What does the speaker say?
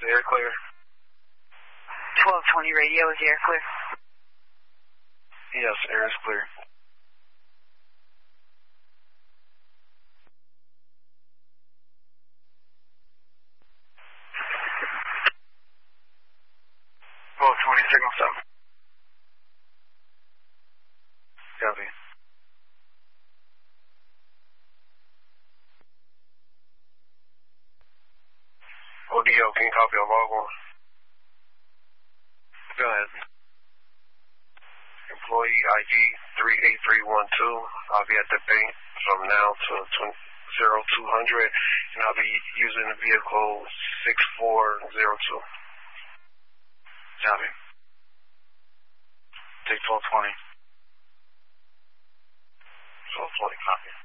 the air clear? 1220 radio, is the air clear? Yes, air is clear. Well, 20 signal 7. Copy. ODO, can you copy on log 1? Go ahead. Employee ID 38312. I'll be at the bank from now to 0200, and I'll be using the vehicle 6402. Copy. Take 1220. 1220, copy.